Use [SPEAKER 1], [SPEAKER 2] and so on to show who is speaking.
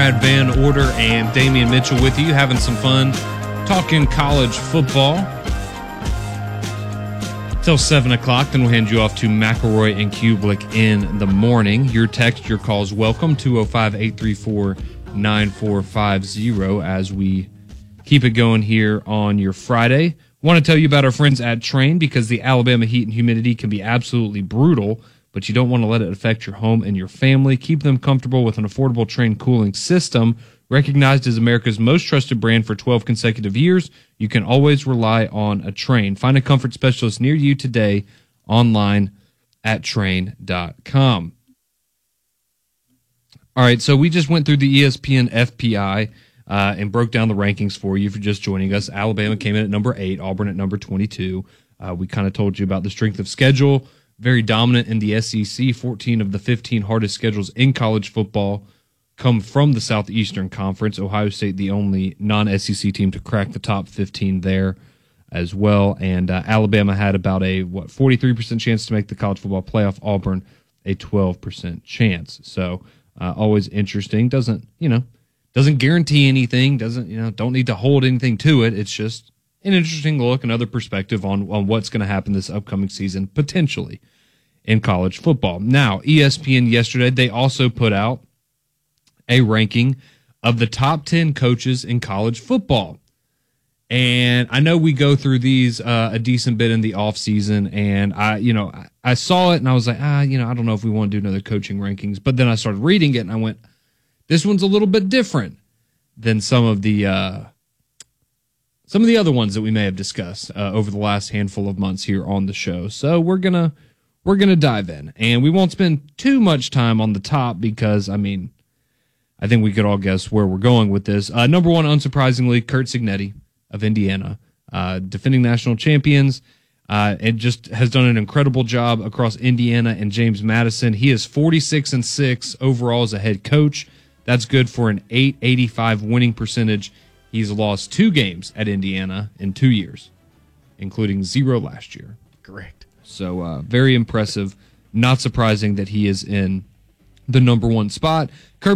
[SPEAKER 1] Brad Van Order and Damian Mitchell with you, having some fun talking college football till 7 o'clock. Then we'll hand you off to McElroy and Kublik in the morning. Your text, your calls, welcome, 205-834-9450 as we keep it going here on your Friday. Want to tell you about our friends at Trane because the Alabama heat and humidity can be absolutely brutal, but you don't want to let it affect your home and your family. Keep them comfortable with an affordable Trane cooling system. Recognized as America's most trusted brand for 12 consecutive years, you can always rely on a Trane. Find a comfort specialist near you today online at Trane.com. All right, so we just went through the ESPN FPI and broke down the rankings for you for just joining us. Alabama came in at number 8, Auburn at number 22. We kind of told you about the strength of schedule. Very dominant in the SEC. 14 of the 15 hardest schedules in college football come from the Southeastern Conference. Ohio State, the only non-SEC team to crack the top 15 there as well. And Alabama had about a 43% chance to make the college football playoff. Auburn, a 12% chance. So always interesting. Doesn't guarantee anything. Don't need to hold anything to it. It's just an interesting look, another perspective on what's going to happen this upcoming season, potentially, in college football. Now, ESPN yesterday, they also put out a ranking of the top 10 coaches in college football. And I know we go through these a decent bit in the offseason, and I saw it and I was like, I don't know if we want to do another coaching rankings. But then I started reading it and I went, this one's a little bit different than some of the other ones that we may have discussed over the last handful of months here on the show. So we're gonna dive in, and we won't spend too much time on the top because I think we could all guess where we're going with this. Number 1, unsurprisingly, Curt Cignetti of Indiana, defending national champions, and just has done an incredible job across Indiana and James Madison. He is 46-6 overall as a head coach. That's good for an .885 winning percentage. He's lost 2 games at Indiana in 2 years, including 0 last year.
[SPEAKER 2] Correct.
[SPEAKER 1] So very impressive. Not surprising that he is in the number 1 spot.